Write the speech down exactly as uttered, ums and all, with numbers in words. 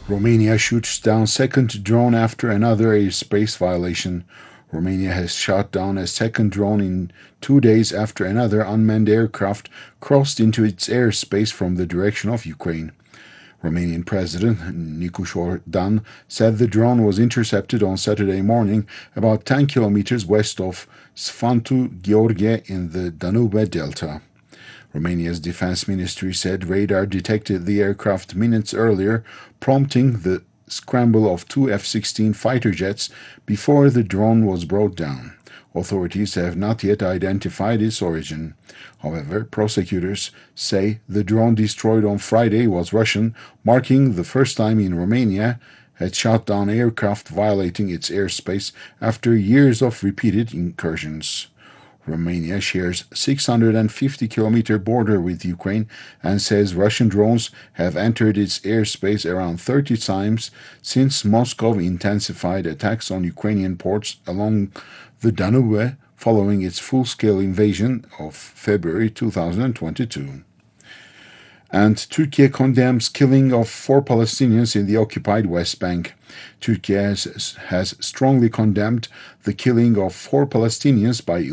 Romania shoots down second drone after another airspace violation. Romania has shot down a second drone in two days after another unmanned aircraft crossed into its airspace from the direction of Ukraine. Romanian President Nicușor Dan said the drone was intercepted on Saturday morning about ten kilometers west of Sfântu Gheorghe in the Danube Delta. Romania's defense ministry said radar detected the aircraft minutes earlier, prompting the scramble of two F sixteen fighter jets before the drone was brought down. Authorities have not yet identified its origin. However, prosecutors say the drone destroyed on Friday was Russian, marking the first time in Romania had shot down aircraft violating its airspace after years of repeated incursions. Romania shares six hundred fifty kilometer border with Ukraine and says Russian drones have entered its airspace around thirty times since Moscow intensified attacks on Ukrainian ports along the Danube following its full-scale invasion of February two thousand twenty-two. And Turkey condemns killing of four Palestinians in the occupied West Bank. Turkey has, has strongly condemned the killing of four Palestinians by